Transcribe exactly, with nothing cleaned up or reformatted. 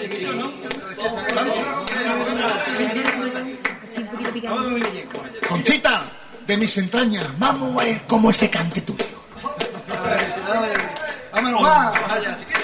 Conchita, de mis entrañas, vamos a ver cómo es ese cante tuyo. ¡Vámonos, va!